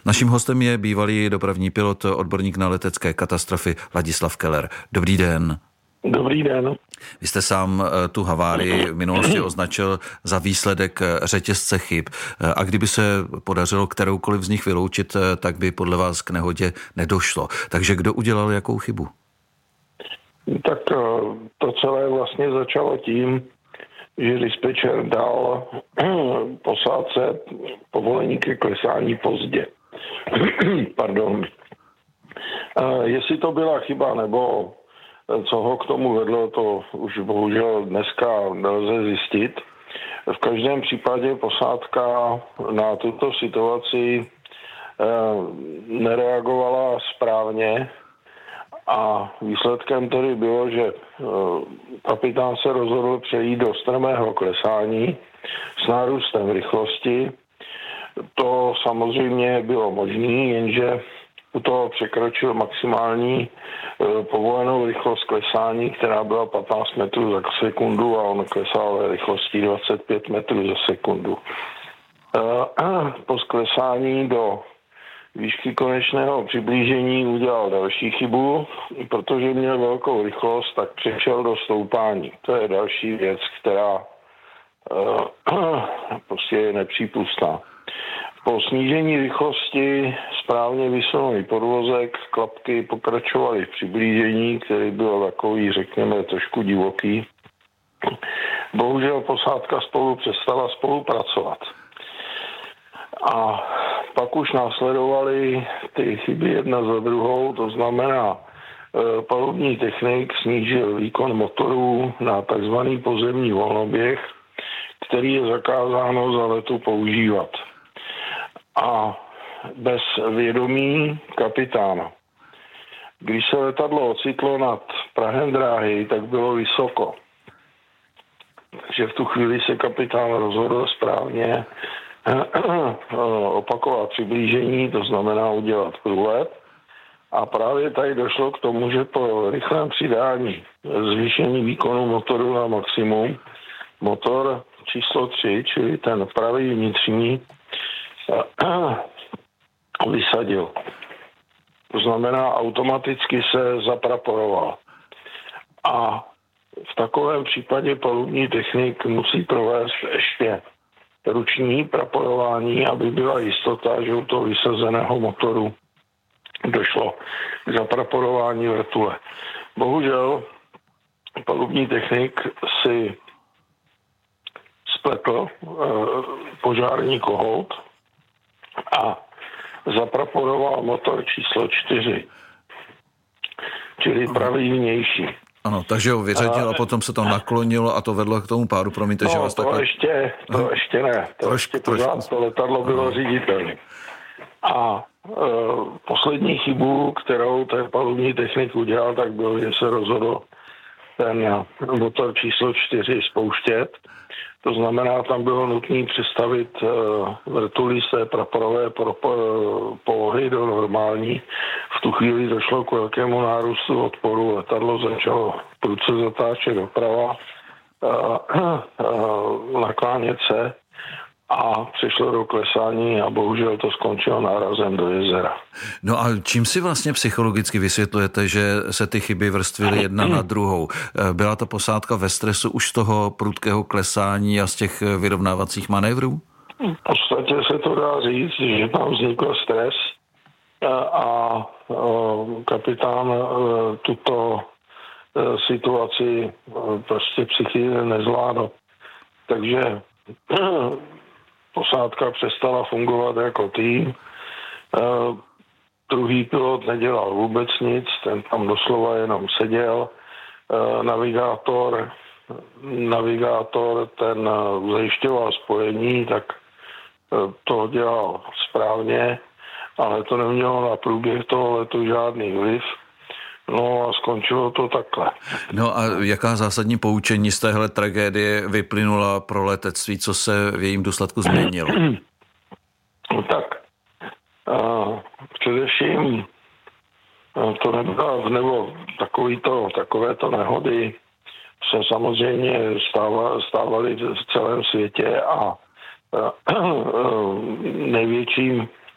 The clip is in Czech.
Naším hostem je bývalý dopravní pilot, odborník na letecké katastrofy Ladislav Keller. Dobrý den. Dobrý den. Vy jste sám tu havárii v minulosti označil za výsledek řetězce chyb. A kdyby se podařilo kteroukoliv z nich vyloučit, tak by podle vás k nehodě nedošlo. Takže kdo udělal jakou chybu? Tak to celé vlastně začalo tím, že dispečer dal posádce povolení ke klesání pozdě. Pardon. Jestli to byla chyba, nebo co ho k tomu vedlo, to už bohužel dneska nelze zjistit. V každém případě posádka na tuto situaci nereagovala správně a výsledkem tedy bylo, že kapitán se rozhodl přejít do strmého klesání s nárůstem rychlosti. To samozřejmě bylo možné, jenže u toho překročil maximální povolenou rychlost klesání, která byla 15 metrů za sekundu a on klesal rychlostí 25 metrů za sekundu. Po sklesání do výšky konečného přiblížení udělal další chybu, protože měl velkou rychlost, tak přešel do stoupání. To je další věc, která prostě je nepřípustná. Po snížení rychlosti správně vysunulý podvozek, klapky pokračovaly v přiblížení, který byl takový, řekněme, trošku divoký. Bohužel posádka přestala spolupracovat. A pak už následovaly ty chyby jedna za druhou, to znamená, palubní technik snížil výkon motorů na takzvaný pozemní volnoběh, který je zakázáno za letu používat. A bez vědomí kapitána. Když se letadlo ocitlo nad prahem dráhy, tak bylo vysoko. Takže v tu chvíli se kapitán rozhodl správně opakovat přiblížení, to znamená udělat průlet. A právě tady došlo k tomu, že po rychlém přidání zvýšení výkonu motoru na maximum, motor číslo 3, čili ten pravý vnitřní, vysadil. To znamená, automaticky se zapraporoval. A v takovém případě palubní technik musí provést ještě ruční praporování, aby byla jistota, že u toho vysazeného motoru došlo k zapraporování vrtule. Bohužel palubní technik si spletl požární kohout a zapraporoval motor číslo 4, čili pravý vnější. Ano, takže ho vyřadil a potom se to naklonilo a to vedlo k tomu pádu. Promiňte, že vás takhle... To ještě ne. Pořád to letadlo bylo ředitelné. A poslední chybu, kterou ten palubní technik udělal, tak byl, že se rozhodl ten motor číslo 4 spouštět. To znamená, tam bylo nutné přestavit vrtulí z té praporové polohy do normální. V tu chvíli došlo k velkému nárůstu odporu, letadlo začalo prudce zatáčet doprava, naklánět se a přišlo do klesání a bohužel to skončilo nárazem do jezera. No a čím si vlastně psychologicky vysvětlujete, že se ty chyby vrstvily jedna na druhou? Byla ta posádka ve stresu už z toho prudkého klesání a z těch vyrovnávacích manévrů? V podstatě se to dá říct, že tam vznikl stres a kapitán tuto situaci prostě psychicky nezvládl. Takže posádka přestala fungovat jako tým. Druhý pilot nedělal vůbec nic, ten tam doslova jenom seděl. Navigátor ten zajišťoval spojení, tak to dělal správně, ale to nemělo na průběh toho letu žádný vliv. No a skončilo to takhle. No a jaká zásadní poučení z téhle tragédie vyplynula pro letectví, co se v jejím důsledku změnilo? Tak především to nebylo, nebo takovéto nehody se samozřejmě stávaly v celém světě a největším